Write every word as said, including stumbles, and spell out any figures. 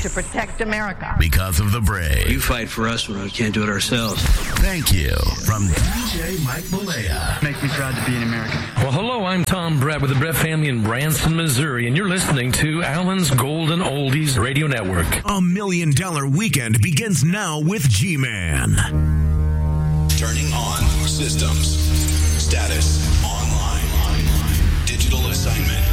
to protect America. Because of the brave. You fight for us when we can't do it ourselves. Thank you from D J Mike Malaya. Make me proud to be an American. Well, hello, I'm Tom Brett with the Brett family in Branson, Missouri, and you're listening to Allen's Golden Oldies Radio Network. A million dollar weekend begins now with G-Man. Turning on systems. Status online. Digital assignment.